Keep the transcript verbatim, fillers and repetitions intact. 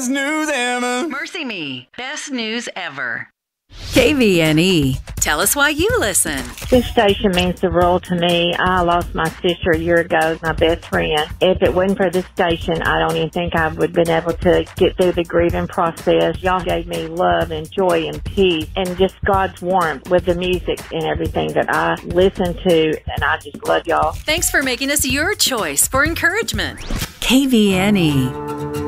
best news ever. Mercy Me, best news ever. K V N E. Tell us why you listen. This station means the world to me. I lost my sister a year ago, my best friend. If it wasn't for this station, I don't even think I would have been able to get through the grieving process. Y'all gave me love and joy and peace and just God's warmth with the music and everything that I listen to, and I just love y'all. Thanks for making us your choice for encouragement. K V N E.